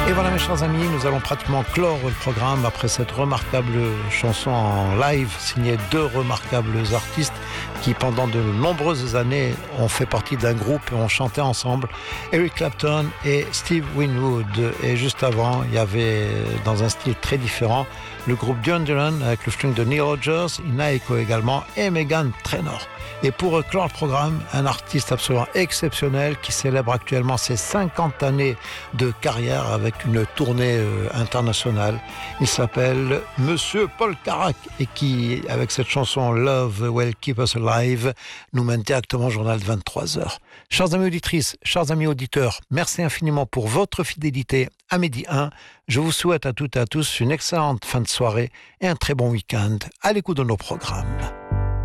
Et voilà mes chers amis, nous allons pratiquement clore le programme après cette remarquable chanson en live signée deux remarquables artistes qui pendant de nombreuses années ont fait partie d'un groupe et ont chanté ensemble, Eric Clapton et Steve Winwood. Et juste avant, il y avait dans un style très différent le groupe Duran Duran avec le featuring de Neil Rogers, Ina Echo également et Meghan Trainor. Et pour clore le programme, un artiste absolument exceptionnel qui célèbre actuellement ses 50 années de carrière avec une tournée internationale. Il s'appelle Monsieur Paul Carac et qui, avec cette chanson Love Will Keep Us Alive, nous mène directement au journal de 23h. Chers amis auditrices, chers amis auditeurs, merci infiniment pour votre fidélité à Midi 1. Je vous souhaite à toutes et à tous une excellente fin de soirée et un très bon week-end à l'écoute de nos programmes.